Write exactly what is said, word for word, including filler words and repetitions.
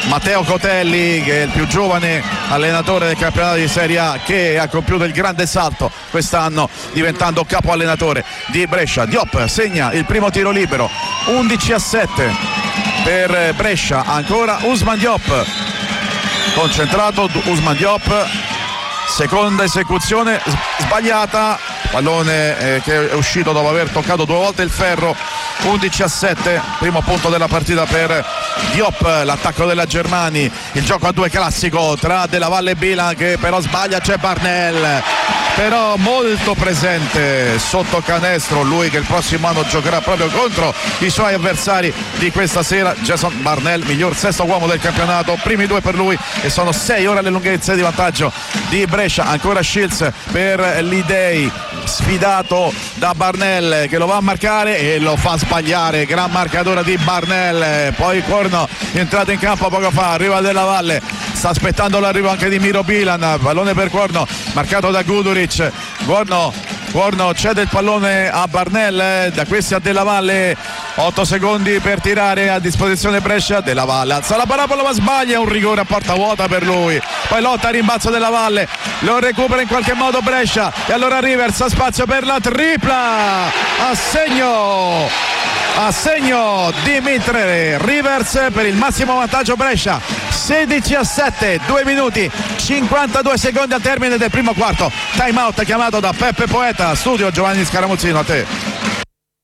Matteo Cotelli, che è il più giovane allenatore del campionato di Serie A, che ha compiuto il grande salto quest'anno diventando capo allenatore di Brescia. Diop segna il primo tiro libero, undici a sette per Brescia. Ancora Ousmane Diop, concentrato Ousmane Diop, seconda esecuzione sbagliata, pallone eh, che è uscito dopo aver toccato due volte il ferro. Undici a sette, primo punto della partita per Diop. L'attacco della Germani, il gioco a due classico tra Della Valle e Bilan, che però sbaglia. C'è Barnell, però molto presente sotto canestro, lui che il prossimo anno giocherà proprio contro i suoi avversari di questa sera. Jason Barnell, miglior sesto uomo del campionato, primi due per lui e sono sei ore alle lunghezze di vantaggio di Brescia. Ancora Shields per l'Idei, sfidato da Barnell che lo va a marcare e lo fa sbagliare. Gran marcatore di Barnell. Poi Corno, entrato in campo poco fa, arriva Della Valle, sta aspettando l'arrivo anche di Miro Bilan, pallone per Corno, marcato da Guduric. Corno, Corno cede il pallone a Barnell, da questi a Della Valle, otto secondi per tirare, a disposizione Brescia. Della Valle alza la parabola ma sbaglia, un rigore a porta vuota per lui. Poi lotta a rimbalzo Della Valle, lo recupera in qualche modo Brescia e allora Rivers ha spazio per la tripla, a segno a segno Dimitri Rivers per il massimo vantaggio Brescia. Sedici a sette, due minuti cinquantadue secondi al termine del primo quarto. Time out chiamato da Peppe Poeta. Studio Giovanni Scaramuzzino, a te.